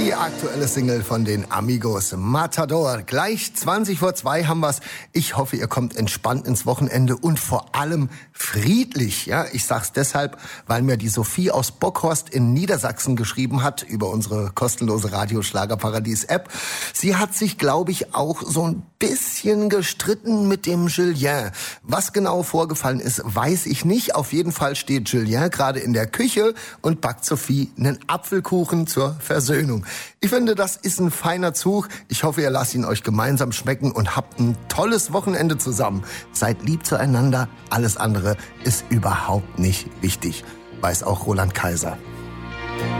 Die aktuelle Single von den Amigos, Matador. Gleich 2:20 haben wir's. Ich hoffe, ihr kommt entspannt ins Wochenende und vor allem friedlich. Ja, ich sag's deshalb, weil mir die Sophie aus Bockhorst in Niedersachsen geschrieben hat über unsere kostenlose Radio-Schlagerparadies-App. Sie hat sich, glaube ich, auch so ein bisschen gestritten mit dem Julien. Was genau vorgefallen ist, weiß ich nicht. Auf jeden Fall steht Julien gerade in der Küche und backt Sophie einen Apfelkuchen zur Versöhnung. Ich finde, das ist ein feiner Zug. Ich hoffe, ihr lasst ihn euch gemeinsam schmecken und habt ein tolles Wochenende zusammen. Seid lieb zueinander. Alles andere ist überhaupt nicht wichtig. Weiß auch Roland Kaiser.